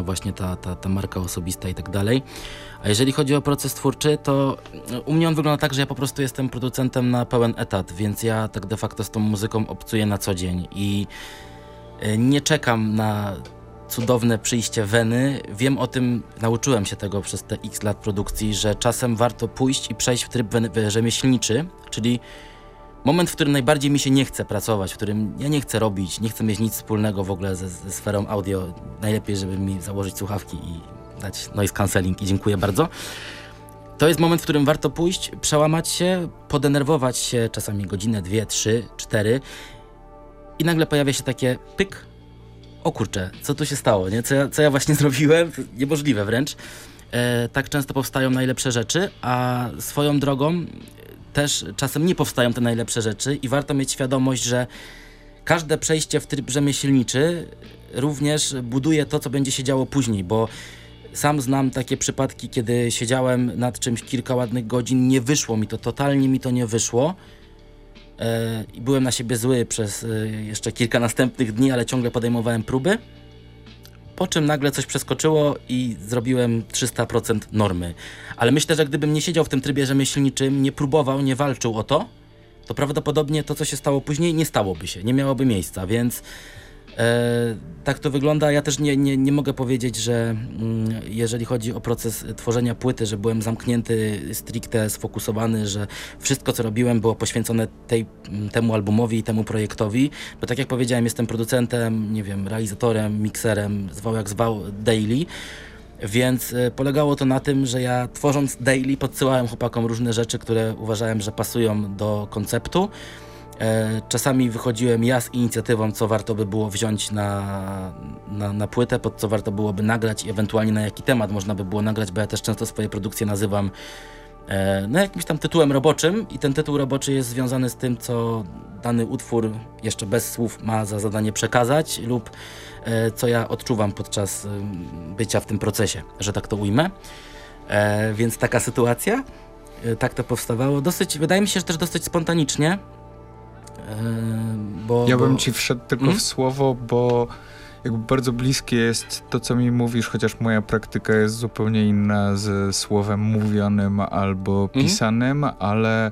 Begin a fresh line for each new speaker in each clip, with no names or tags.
właśnie ta marka osobista i tak dalej. A jeżeli chodzi o proces twórczy, to u mnie on wygląda tak, że ja po prostu jestem producentem na pełen etat, więc ja tak de facto z tą muzyką obcuję na co dzień i nie czekam na cudowne przyjście weny. Wiem o tym, nauczyłem się tego przez te x lat produkcji, że czasem warto pójść i przejść w tryb rzemieślniczy, czyli moment, w którym najbardziej mi się nie chce pracować, w którym ja nie chcę robić, nie chcę mieć nic wspólnego w ogóle ze sferą audio. Najlepiej, żeby mi założyć słuchawki i dać noise cancelling i dziękuję bardzo. To jest moment, w którym warto pójść, przełamać się, podenerwować się czasami godzinę, 2, 3, 4 i nagle pojawia się takie pyk. O kurczę, co tu się stało, nie? Co ja właśnie zrobiłem? Niemożliwe wręcz. Tak często powstają najlepsze rzeczy, a swoją drogą też czasem nie powstają te najlepsze rzeczy i warto mieć świadomość, że każde przejście w tryb rzemieślniczy również buduje to, co będzie się działo później, bo sam znam takie przypadki, kiedy siedziałem nad czymś kilka ładnych godzin, nie wyszło mi to, totalnie mi to nie wyszło. I byłem na siebie zły przez jeszcze kilka następnych dni, ale ciągle podejmowałem próby. Po czym nagle coś przeskoczyło i zrobiłem 300% normy. Ale myślę, że gdybym nie siedział w tym trybie rzemieślniczym, nie próbował, nie walczył o to, to prawdopodobnie to, co się stało później, nie stałoby się, nie miałoby miejsca, więc tak to wygląda. Ja też nie mogę powiedzieć, że jeżeli chodzi o proces tworzenia płyty, że byłem zamknięty, stricte sfokusowany, że wszystko, co robiłem, było poświęcone temu albumowi i temu projektowi, bo tak jak powiedziałem, jestem producentem, nie wiem, realizatorem, mikserem, zwał jak zwał, daily, więc polegało to na tym, że ja tworząc daily podsyłałem chłopakom różne rzeczy, które uważałem, że pasują do konceptu. Czasami wychodziłem ja z inicjatywą, co warto by było wziąć na płytę, pod co warto byłoby nagrać i ewentualnie na jaki temat można by było nagrać, bo ja też często swoje produkcje nazywam jakimś tam tytułem roboczym i ten tytuł roboczy jest związany z tym, co dany utwór jeszcze bez słów ma za zadanie przekazać lub co ja odczuwam podczas bycia w tym procesie, że tak to ujmę. Więc taka sytuacja, tak to powstawało. Wydaje mi się, że też dosyć spontanicznie.
Ja bym ci wszedł tylko w słowo, bo jakby bardzo bliskie jest to, co mi mówisz, chociaż moja praktyka jest zupełnie inna ze słowem mówionym albo pisanym, ale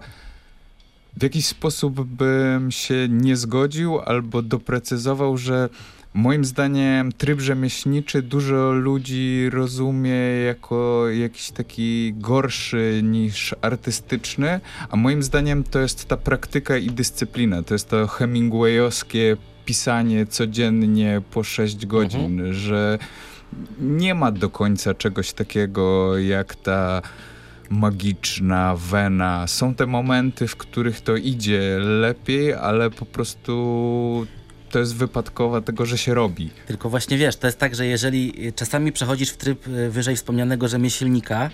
w jakiś sposób bym się nie zgodził albo doprecyzował, że moim zdaniem tryb rzemieślniczy dużo ludzi rozumie jako jakiś taki gorszy niż artystyczny, a moim zdaniem to jest ta praktyka i dyscyplina. To jest to hemingwayowskie pisanie codziennie po 6 godzin, że nie ma do końca czegoś takiego jak ta magiczna wena. Są te momenty, w których to idzie lepiej, ale po prostu to jest wypadkowa tego, że się robi.
Tylko właśnie wiesz, to jest tak, że jeżeli czasami przechodzisz w tryb wyżej wspomnianego rzemieślnika,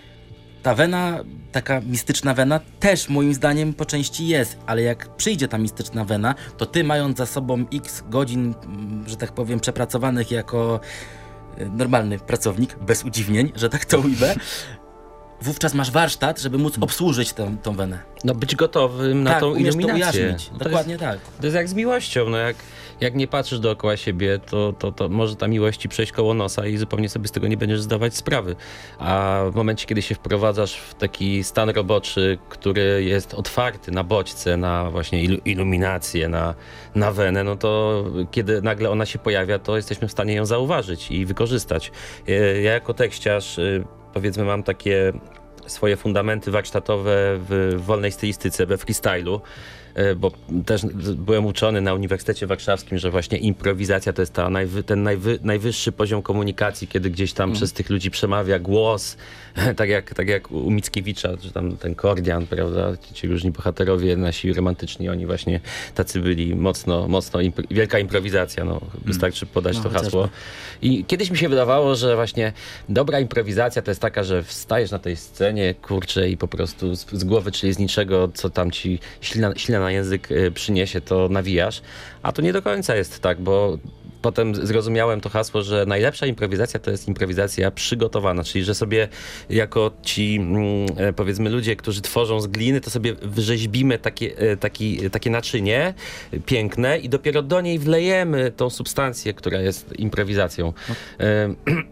ta wena, taka mistyczna wena też moim zdaniem po części jest, ale jak przyjdzie ta mistyczna wena, to ty mając za sobą x godzin, że tak powiem, przepracowanych jako normalny pracownik, bez udziwnień, że tak to ujmę, wówczas masz warsztat, żeby móc obsłużyć tą wenę.
No być gotowym na tą iluminację.
No dokładnie tak.
To jest jak z miłością, no jak nie patrzysz dookoła siebie, to może ta miłość ci przejść koło nosa i zupełnie sobie z tego nie będziesz zdawać sprawy. A w momencie, kiedy się wprowadzasz w taki stan roboczy, który jest otwarty na bodźce, na właśnie iluminację, na wenę, no to kiedy nagle ona się pojawia, to jesteśmy w stanie ją zauważyć i wykorzystać. Ja jako tekściarz, powiedzmy, mam takie swoje fundamenty warsztatowe w wolnej stylistyce, we freestylu, bo też byłem uczony na Uniwersytecie Warszawskim, że właśnie improwizacja to jest ten najwyższy poziom komunikacji, kiedy gdzieś tam przez tych ludzi przemawia głos, tak jak u Mickiewicza, czy tam ten Kordian, prawda, ci różni bohaterowie nasi romantyczni, oni właśnie tacy byli mocno wielka improwizacja, no, wystarczy podać to hasło. I kiedyś mi się wydawało, że właśnie dobra improwizacja to jest taka, że wstajesz na tej scenie, kurczę, i po prostu z głowy, czyli z niczego, co tam ci ślina na język przyniesie, to nawijasz. A to nie do końca jest tak, bo potem zrozumiałem to hasło, że najlepsza improwizacja to jest improwizacja przygotowana, czyli że sobie jako ci powiedzmy ludzie, którzy tworzą z gliny, to sobie wyrzeźbimy takie naczynie piękne i dopiero do niej wlejemy tą substancję, która jest improwizacją.